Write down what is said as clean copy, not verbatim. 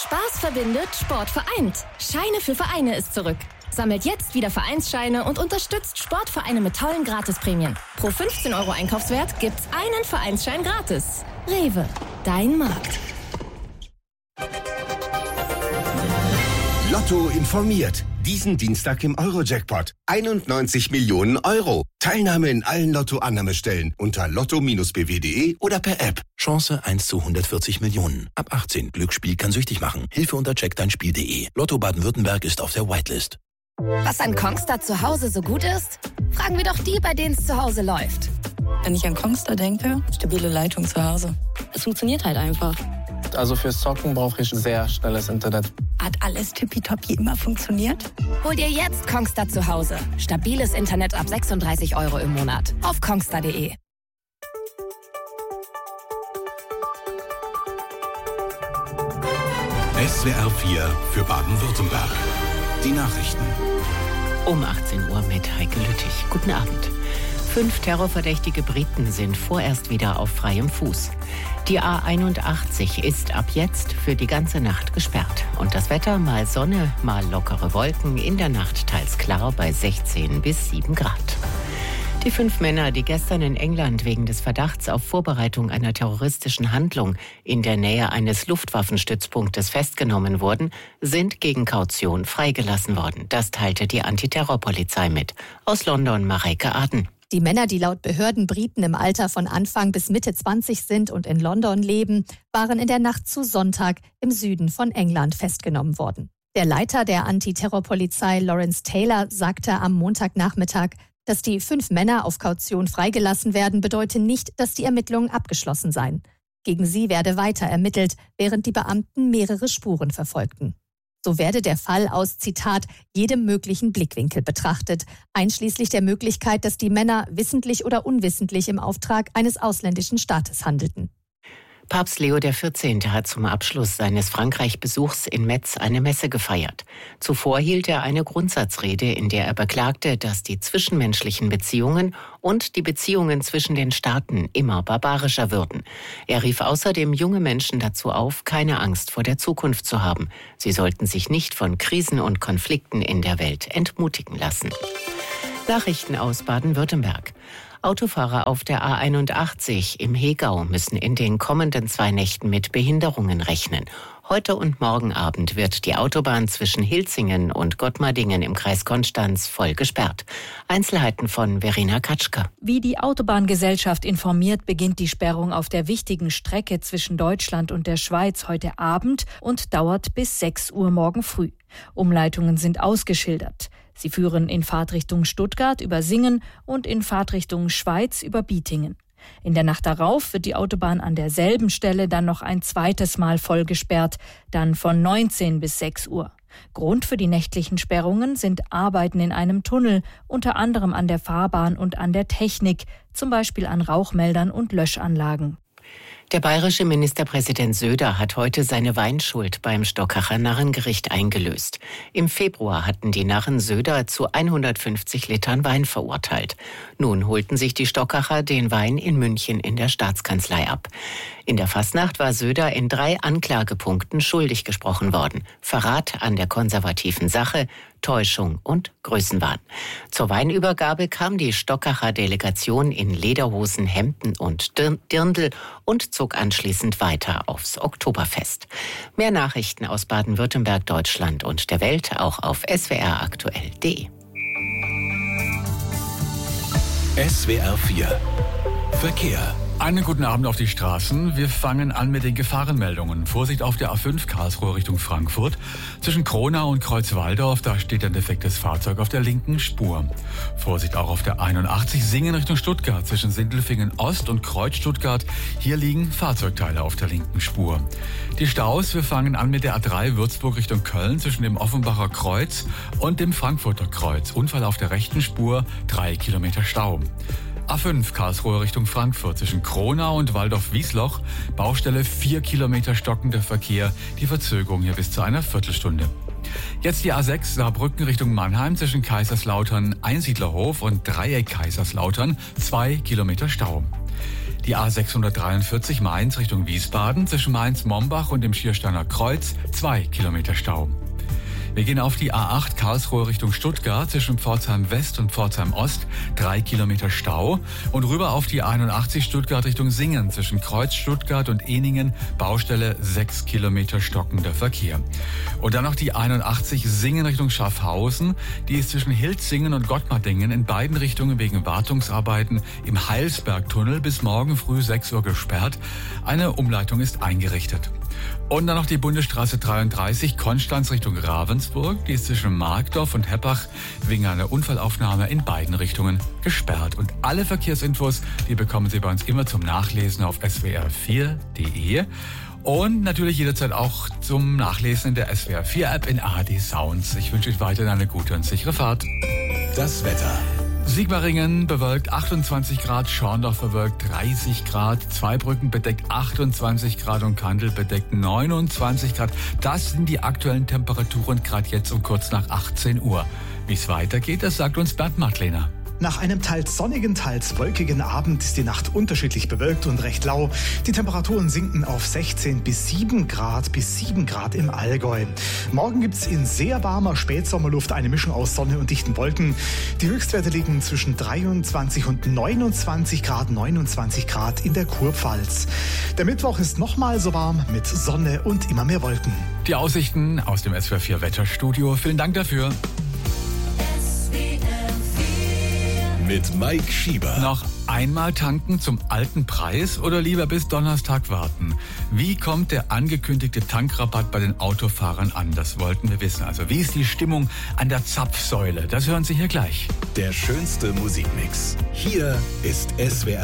Spaß verbindet, Sport vereint. Scheine für Vereine ist zurück. Sammelt jetzt wieder Vereinsscheine und unterstützt Sportvereine mit tollen Gratisprämien. Pro 15 € Einkaufswert gibt's einen Vereinsschein gratis. Rewe, dein Markt. Lotto informiert. Diesen Dienstag im Euro-Jackpot. 91 Millionen €. Teilnahme in allen Lotto-Annahmestellen unter lotto-bw.de oder per App. Chance 1 zu 140 Millionen. Ab 18. Glücksspiel kann süchtig machen. Hilfe unter checkdeinspiel.de. Lotto Baden-Württemberg ist auf der Whitelist. Was an Kongstar zu Hause so gut ist? Fragen wir doch die, bei denen es zu Hause läuft. Wenn ich an Kongstar denke, stabile Leitung zu Hause. Es funktioniert halt einfach. Also fürs Zocken brauche ich sehr schnelles Internet. Hat alles tippitoppi immer funktioniert? Hol dir jetzt Kongstar zu Hause. Stabiles Internet ab 36 € im Monat. Auf kongstar.de. SWR 4 für Baden-Württemberg. Die Nachrichten. Um 18 Uhr mit Heike Lüttich. Guten Abend. 5 terrorverdächtige Briten sind vorerst wieder auf freiem Fuß. Die A81 ist ab jetzt für die ganze Nacht gesperrt. Und das Wetter mal Sonne, mal lockere Wolken, in der Nacht teils klar bei 16 bis 7 Grad. Die 5 Männer, die gestern in England wegen des Verdachts auf Vorbereitung einer terroristischen Handlung in der Nähe eines Luftwaffenstützpunktes festgenommen wurden, sind gegen Kaution freigelassen worden. Das teilte die Antiterrorpolizei mit. Aus London Mareike Aden. Die Männer, die laut Behörden Briten im Alter von Anfang bis Mitte 20 sind und in London leben, waren in der Nacht zu Sonntag im Süden von England festgenommen worden. Der Leiter der Antiterrorpolizei Lawrence Taylor sagte am Montagnachmittag, dass die 5 Männer auf Kaution freigelassen werden, bedeute nicht, dass die Ermittlungen abgeschlossen seien. Gegen sie werde weiter ermittelt, während die Beamten mehrere Spuren verfolgten. So werde der Fall aus, Zitat, jedem möglichen Blickwinkel betrachtet, einschließlich der Möglichkeit, dass die Männer wissentlich oder unwissentlich im Auftrag eines ausländischen Staates handelten. Papst Leo XIV. Hat zum Abschluss seines Frankreich-Besuchs in Metz eine Messe gefeiert. Zuvor hielt er eine Grundsatzrede, in der er beklagte, dass die zwischenmenschlichen Beziehungen und die Beziehungen zwischen den Staaten immer barbarischer würden. Er rief außerdem junge Menschen dazu auf, keine Angst vor der Zukunft zu haben. Sie sollten sich nicht von Krisen und Konflikten in der Welt entmutigen lassen. Nachrichten aus Baden-Württemberg. Autofahrer auf der A81 im Hegau müssen in den kommenden 2 Nächten mit Behinderungen rechnen. Heute und morgen Abend wird die Autobahn zwischen Hilzingen und Gottmardingen im Kreis Konstanz voll gesperrt. Einzelheiten von Verena Katschka. Wie die Autobahngesellschaft informiert, beginnt die Sperrung auf der wichtigen Strecke zwischen Deutschland und der Schweiz heute Abend und dauert bis 6 Uhr morgen früh. Umleitungen sind ausgeschildert. Sie führen in Fahrtrichtung Stuttgart über Singen und in Fahrtrichtung Schweiz über Bietingen. In der Nacht darauf wird die Autobahn an derselben Stelle dann noch ein zweites Mal voll gesperrt, dann von 19 bis 6 Uhr. Grund für die nächtlichen Sperrungen sind Arbeiten in einem Tunnel, unter anderem an der Fahrbahn und an der Technik, zum Beispiel an Rauchmeldern und Löschanlagen. Der bayerische Ministerpräsident Söder hat heute seine Weinschuld beim Stockacher Narrengericht eingelöst. Im Februar hatten die Narren Söder zu 150 Litern Wein verurteilt. Nun holten sich die Stockacher den Wein in München in der Staatskanzlei ab. In der Fastnacht war Söder in 3 Anklagepunkten schuldig gesprochen worden. Verrat an der konservativen Sache, Täuschung und Größenwahn. Zur Weinübergabe kam die Stockacher Delegation in Lederhosen, Hemden und Dirndl und zog anschließend weiter aufs Oktoberfest. Mehr Nachrichten aus Baden-Württemberg, Deutschland und der Welt auch auf swraktuell.de. SWR 4 Verkehr. Einen guten Abend auf die Straßen. Wir fangen an mit den Gefahrenmeldungen. Vorsicht auf der A5 Karlsruhe Richtung Frankfurt. Zwischen Kronau und Kreuzwaldorf, da steht ein defektes Fahrzeug auf der linken Spur. Vorsicht auch auf der 81 Singen Richtung Stuttgart. Zwischen Sindelfingen Ost und Kreuz Stuttgart. Hier liegen Fahrzeugteile auf der linken Spur. Die Staus, wir fangen an mit der A3 Würzburg Richtung Köln. Zwischen dem Offenbacher Kreuz und dem Frankfurter Kreuz. Unfall auf der rechten Spur, 3 Kilometer Stau. A5 Karlsruhe Richtung Frankfurt zwischen Kronau und Waldorf-Wiesloch. Baustelle 4 Kilometer stockender Verkehr. Die Verzögerung hier bis zu einer Viertelstunde. Jetzt die A6 Saarbrücken Richtung Mannheim zwischen Kaiserslautern Einsiedlerhof und Dreieck Kaiserslautern. 2 Kilometer Stau. Die A643 Mainz Richtung Wiesbaden zwischen Mainz-Mombach und dem Schiersteiner Kreuz 2 Kilometer Stau. Wir gehen auf die A8 Karlsruhe Richtung Stuttgart zwischen Pforzheim West und Pforzheim Ost 3 Kilometer Stau und rüber auf die 81 Stuttgart Richtung Singen zwischen Kreuz Stuttgart und Ehningen Baustelle 6 Kilometer stockender Verkehr. Und dann noch die 81 Singen Richtung Schaffhausen, die ist zwischen Hilzingen und Gottmardingen in beiden Richtungen wegen Wartungsarbeiten im Heilsbergtunnel bis morgen früh 6 Uhr gesperrt. Eine Umleitung ist eingerichtet. Und dann noch die Bundesstraße 33 Konstanz Richtung Ravensburg. Die ist zwischen Markdorf und Heppach wegen einer Unfallaufnahme in beiden Richtungen gesperrt. Und alle Verkehrsinfos, die bekommen Sie bei uns immer zum Nachlesen auf swr4.de. Und natürlich jederzeit auch zum Nachlesen in der SWR4-App in ARD Sounds. Ich wünsche euch weiterhin eine gute und sichere Fahrt. Das Wetter. Sigmaringen bewölkt 28 Grad, Schorndorf bewölkt 30 Grad, Zweibrücken bedeckt 28 Grad und Kandel bedeckt 29 Grad. Das sind die aktuellen Temperaturen gerade jetzt um kurz nach 18 Uhr. Wie es weitergeht, das sagt uns Bernd Madlener. Nach einem teils sonnigen, teils wolkigen Abend ist die Nacht unterschiedlich bewölkt und recht lau. Die Temperaturen sinken auf 16 bis 7 Grad im Allgäu. Morgen gibt's in sehr warmer Spätsommerluft eine Mischung aus Sonne und dichten Wolken. Die Höchstwerte liegen zwischen 23 und 29 Grad in der Kurpfalz. Der Mittwoch ist nochmal so warm mit Sonne und immer mehr Wolken. Die Aussichten aus dem SWR4 Wetterstudio. Vielen Dank dafür. Mit Mike Schieber. Noch einmal tanken zum alten Preis oder lieber bis Donnerstag warten? Wie kommt der angekündigte Tankrabatt bei den Autofahrern an? Das wollten wir wissen. Also wie ist die Stimmung an der Zapfsäule? Das hören Sie hier gleich. Der schönste Musikmix. Hier ist SWR